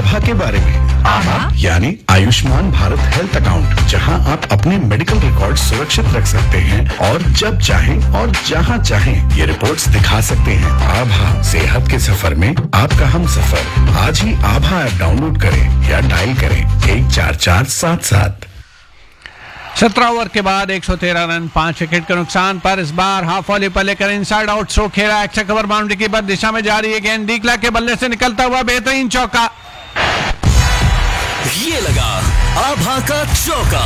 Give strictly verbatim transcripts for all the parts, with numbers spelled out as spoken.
आभा के बारे में। आभा यानी आयुष्मान भारत हेल्थ अकाउंट, जहां आप अपने मेडिकल रिकॉर्ड सुरक्षित रख सकते हैं और जब चाहें और जहां चाहें ये रिपोर्ट्स दिखा सकते हैं। आभा, सेहत के सफर में आपका हम सफर। आज ही आभा ऐप डाउनलोड करें या डायल करें एक चार चार सात सात। सत्रह ओवर के बाद एक सौ तेरह रन, पांच विकेट के नुकसान पर इस बार हाफ वॉली पर लेकर इनसाइड आउट स्ट्रोक खेला। एक्स्ट्रा कवर बाउंड्री की बद दिशा में जा रही है गेंद, डी क्लर्क के बल्ले से निकलता हुआ बेहतरीन चौका। ये लगा आभा का चौका।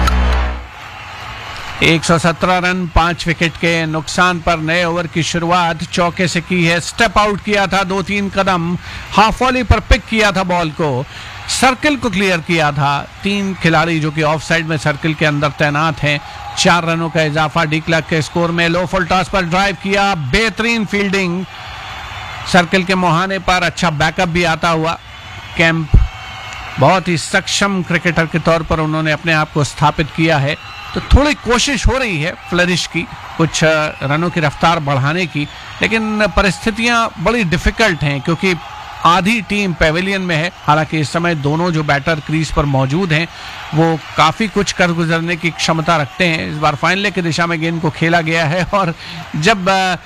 एक सौ सत्रह रन, पांच विकेट के नुकसान पर नए ओवर की शुरुआत चौके से की है। स्टेप आउट किया था, दो तीन कदम हाफ वॉली पर पिक किया था बॉल को, सर्किल को क्लियर किया था। तीन खिलाड़ी जो कि ऑफ साइड में सर्किल के अंदर तैनात हैं। चार रनों का इजाफा डी क्लर्क के स्कोर में। लो फुल टॉस पर ड्राइव किया, बेहतरीन फील्डिंग, सर्किल के मुहाने पर अच्छा बैकअप भी आता हुआ। कैंप बहुत ही सक्षम क्रिकेटर के तौर पर उन्होंने अपने आप को स्थापित किया है, तो थोड़ी कोशिश हो रही है फ्लरिश की, कुछ रनों की रफ्तार बढ़ाने की, लेकिन परिस्थितियां बड़ी डिफिकल्ट हैं क्योंकि आधी टीम पेविलियन में है। हालांकि इस समय दोनों जो बैटर क्रीज पर मौजूद हैं वो काफी कुछ कर गुजरने की क्षमता रखते हैं। इस बार फाइनल की दिशा में गेंद को खेला गया है और जब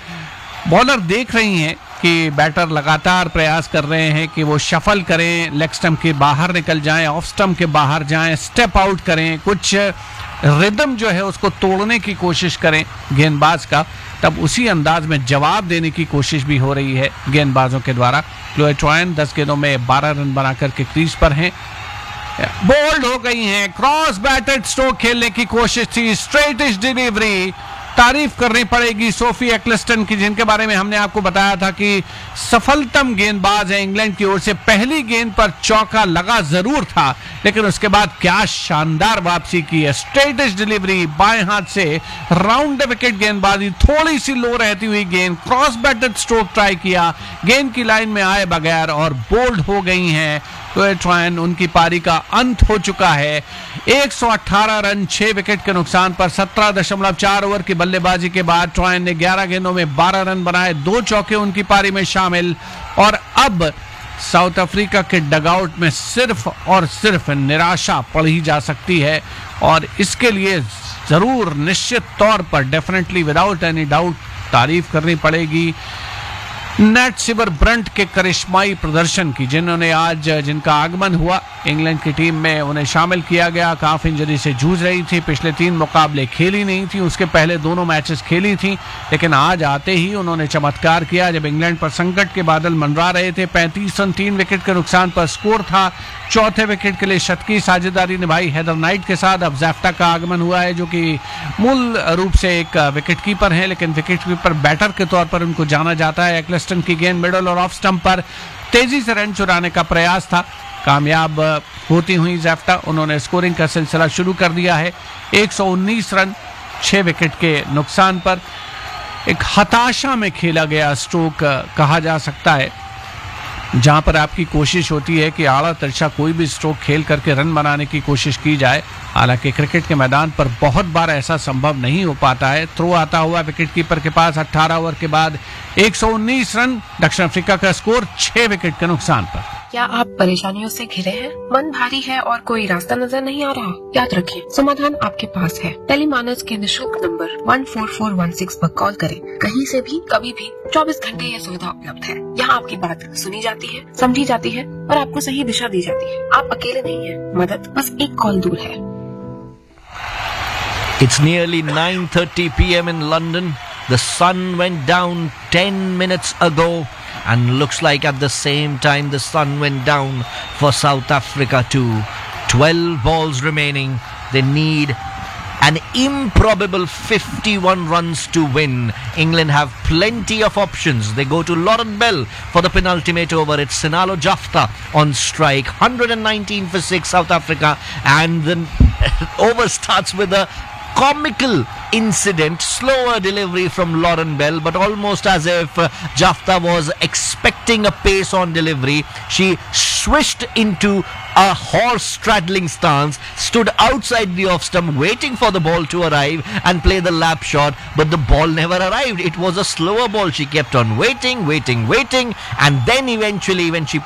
बॉलर देख रही हैं कि बैटर लगातार प्रयास कर रहे हैं कि वो शफल करें, लेग स्टंप के बाहर निकल जाएं, ऑफ स्टंप के बाहर जाएं, स्टेप आउट करें, कुछ रिदम जो है उसको तोड़ने की कोशिश करें गेंदबाज का, तब उसी अंदाज में जवाब देने की कोशिश भी हो रही है गेंदबाजों के द्वारा। क्लोए ट्रायन दस गेंदों में बारह रन बनाकर के क्रीज पर हैं। बोल्ड हो गई हैं, क्रॉस बैटेड स्ट्रोक खेलने की कोशिश थी, स्ट्रेटिश डिलीवरी। तारीफ करनी पड़ेगी सोफी एक्लिस्टन की, जिनके बारे में हमने आपको बताया था कि सफलतम गेंदबाज है इंग्लैंड की ओर से। पहली गेंद पर चौका लगा जरूर था, लेकिन उसके बाद क्या शानदार वापसी की है। स्ट्रेटिश डिलीवरी, बाएं हाथ से राउंड विकेट गेंदबाजी, थोड़ी सी लो रहती हुई गेंद, क्रॉस बैटेड स्ट्रोक ट्राई किया, गेंद की लाइन में आए बगैर और बोल्ड हो गई हैं क्लोए ट्रायन। उनकी पारी का अंत हो चुका है। एक सौ अठारह रन, छह विकेट के नुकसान पर सत्रह दशमलव चार ओवर की बल्लेबाजी के बाद ट्रायन ने ग्यारह गेंदों में बारह रन बनाए, दो चौके उनकी पारी में शामिल। और अब साउथ अफ्रीका के डगआउट में सिर्फ और सिर्फ निराशा पड़ी जा सकती है और इसके लिए जरूर निश्चित तौर पर डेफिनेटली विदाउट एनी डाउट तारीफ करनी पड़ेगी नेट सिबर ब्रंट के करिश्माई प्रदर्शन की, जिन्होंने आज जिनका आगमन हुआ इंग्लैंड की टीम में, उन्हें शामिल किया गया। काफ इंजरी से जूझ रही थी, पिछले तीन मुकाबले खेली नहीं थी, उसके पहले दोनों मैचेस खेली थी, लेकिन आज आते ही उन्होंने चमत्कार किया जब इंग्लैंड पर संकट के बादल मंडरा रहे थे। पैंतीस रन, तीन विकेट के नुकसान पर स्कोर था। चौथे विकेट के लिए शतकी साझेदारी निभाई हेदर नाइट के साथ। अब जैफ्टा का आगमन हुआ है जो कि मूल रूप से एक विकेट कीपर है, लेकिन विकेट कीपर बैटर के तौर पर उनको जाना जाता है। एक्लिस्टन की गेंद मिडल और ऑफ स्टंप पर तेजी से रन चुराने का प्रयास था, कामयाब होती हुई जैफ्टा। उन्होंने स्कोरिंग का सिलसिला शुरू कर दिया है। एक सौ उन्नीस रन, छह विकेट के नुकसान पर एक हताशा में खेला गया स्ट्रोक कहा जा सकता है, जहां पर आपकी कोशिश होती है कि आड़ा तिरछा कोई भी स्ट्रोक खेल करके रन बनाने की कोशिश की जाए। हालांकि क्रिकेट के मैदान पर बहुत बार ऐसा संभव नहीं हो पाता है। थ्रो आता हुआ विकेट कीपर के पास अठारह ओवर के बाद एक सौ उन्नीस रन, दक्षिण अफ्रीका का स्कोर छह विकेट के नुकसान पर। क्या आप परेशानियों से घिरे हैं? मन भारी है और कोई रास्ता नजर नहीं आ रहा? याद रखें, समाधान आपके पास है। टेलीमानस के निशुल्क नंबर एक चार चार एक छह पर कॉल करें। कहीं से भी, कभी भी, चौबीस घंटे यह सुविधा उपलब्ध है। यहाँ आपकी बात सुनी जाती है, समझी जाती है और आपको सही दिशा दी जाती है। आप अकेले नहीं हैं, मदद बस एक कॉल दूर है। It's nearly nine thirty p m in London. The sun went down ten minutes ago, and looks like at the same time the sun went down for South Africa too. twelve balls remaining. They need an improbable fifty-one runs to win. England have plenty of options. They go to Lauren Bell for the penultimate over. It's Sinalo Jafta on strike. one hundred nineteen for six, South Africa, and the over starts with a comical incident, slower delivery from Lauren Bell, but almost as if uh, Jafta was expecting a pace on delivery. She swished into a horse straddling stance, stood outside the off stump waiting for the ball to arrive and play the lap shot, but the ball never arrived. It was a slower ball. She kept on waiting, waiting, waiting, and then eventually when she